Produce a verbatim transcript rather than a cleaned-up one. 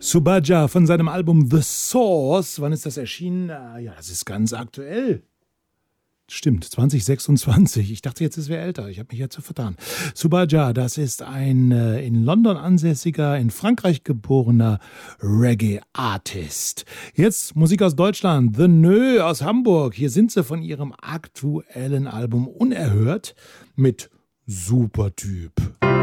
Subaja von seinem Album The Source. Wann ist das erschienen? Ja, das ist ganz aktuell. Stimmt, zwanzig sechsundzwanzig. Ich dachte jetzt, es wäre älter. Ich habe mich jetzt so vertan. Subaja, das ist ein äh, in London ansässiger, in Frankreich geborener Reggae-Artist. Jetzt Musik aus Deutschland. The Nö aus Hamburg. Hier sind sie von ihrem aktuellen Album Unerhört mit Supertyp.